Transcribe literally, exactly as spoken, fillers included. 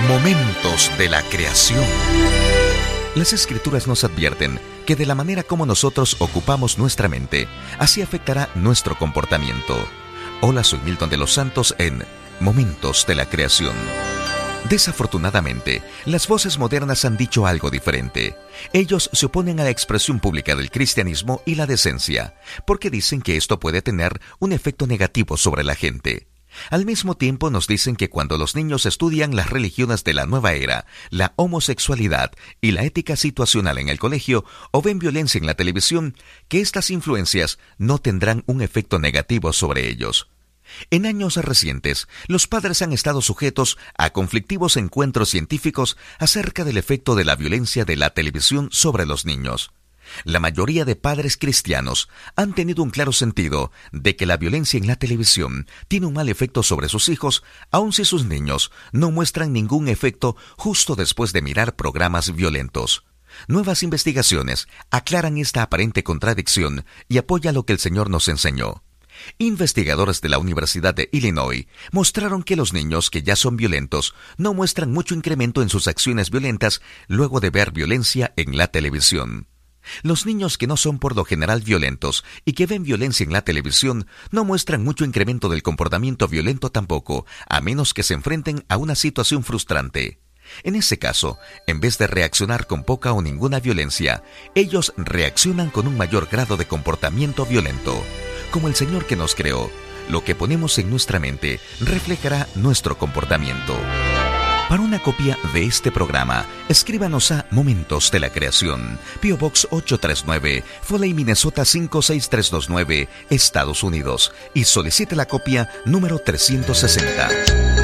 Momentos de la creación. Las Escrituras nos advierten que de la manera como nosotros ocupamos nuestra mente, así afectará nuestro comportamiento. Hola, soy Milton de los Santos en Momentos de la Creación. Desafortunadamente, las voces modernas han dicho algo diferente. Ellos se oponen a la expresión pública del cristianismo y la decencia, porque dicen que esto puede tener un efecto negativo sobre la gente. Al mismo tiempo nos dicen que cuando los niños estudian las religiones de la nueva era, la homosexualidad y la ética situacional en el colegio o ven violencia en la televisión, que estas influencias no tendrán un efecto negativo sobre ellos. En años recientes, los padres han estado sujetos a conflictivos encuentros científicos acerca del efecto de la violencia de la televisión sobre los niños. La mayoría de padres cristianos han tenido un claro sentido de que la violencia en la televisión tiene un mal efecto sobre sus hijos, aun si sus niños no muestran ningún efecto justo después de mirar programas violentos. Nuevas investigaciones aclaran esta aparente contradicción y apoyan lo que el Señor nos enseñó. Investigadores de la Universidad de Illinois mostraron que los niños que ya son violentos no muestran mucho incremento en sus acciones violentas luego de ver violencia en la televisión. Los niños que no son por lo general violentos y que ven violencia en la televisión no muestran mucho incremento del comportamiento violento tampoco, a menos que se enfrenten a una situación frustrante. En ese caso, en vez de reaccionar con poca o ninguna violencia, ellos reaccionan con un mayor grado de comportamiento violento. Como el Señor que nos creó, lo que ponemos en nuestra mente reflejará nuestro comportamiento. Para una copia de este programa, escríbanos a Momentos de la Creación, P O Box ocho tres nueve, Foley, Minnesota cinco seis tres dos nueve, Estados Unidos, y solicite la copia número trescientos sesenta.